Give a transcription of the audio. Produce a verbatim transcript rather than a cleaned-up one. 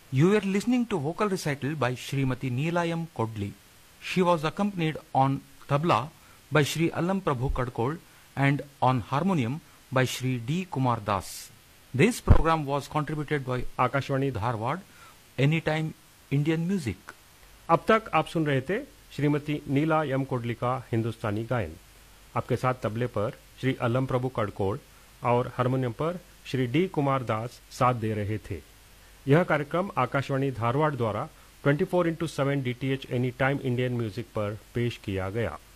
You were listening to vocal recital by Srimati Neelayam Kodli. She was accompanied on tabla by Shri Allam Prabhu Kadkol and on harmonium by Shri D. Kumar Das. This program was contributed by Akashwani Dharwad, Anytime Indian Music. अब तक आप सुन रहे थे श्रीमती नीला यम coldly का हिंदुस्तानी गायन। आपके साथ तबले पर श्री अलम प्रभु कड़कोड़ और हारमोनियम पर श्री डी कुमार दास साथ दे रहे थे। यह कार्यक्रम आकाशवाणी धारवाड़ द्वारा चौबीस इंटू सात D T H any time Indian music पर पेश किया गया।